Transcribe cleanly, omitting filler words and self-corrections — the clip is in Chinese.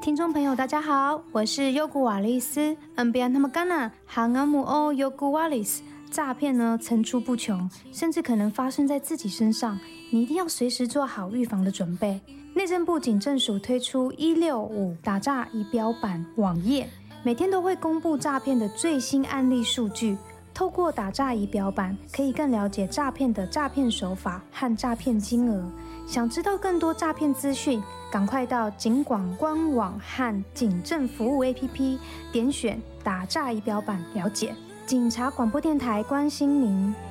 听众朋友，大家好，我是优古瓦丽斯。Ambian Tamagana Hangamu O Yogu Walis。诈骗呢层出不穷，甚至可能发生在自己身上，你一定要随时做好预防的准备。内政部警政署推出165打诈仪表板网页，每天都会公布诈骗的最新案例数据。透过打诈仪表板，可以更了解诈骗的诈骗手法和诈骗金额。想知道更多诈骗资讯，赶快到警广官网和警政服务 APP 点选打诈仪表板了解。警察广播电台关心您。